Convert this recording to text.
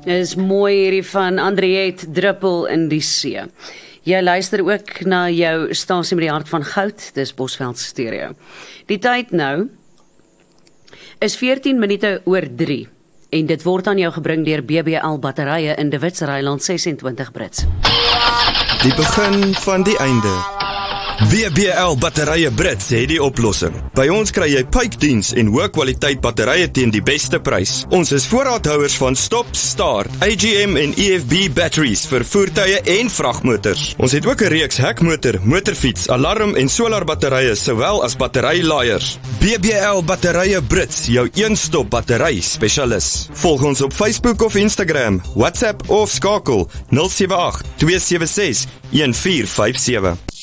Is mooi hierdie van Andriette Druppel in die see. Jy luister ook na jou stasie met die hart van goud, dis Bosveld Stereo. Die tyd nou is 14 minute oor 3 en dit word aan jou gebring deur BBL batterye in De Witsryland 26 Brits. Die begin van die einde. BBL batterye Brits het die oplossing. By ons kry jy pypdiens en hoë kwaliteit batterye teen die beste prys. Ons is voorraadhouers van stop, start, AGM en EFB batteries vir voertuie en vragmotors. Ons het ook 'n reeks hekmotor, motorfiets, alarm en solar batterye sowel as batterylaaiers. BBL batterye Brits, jou een-stop battery spesialis. Volg ons op Facebook of Instagram, WhatsApp of skakel 078 276 1457.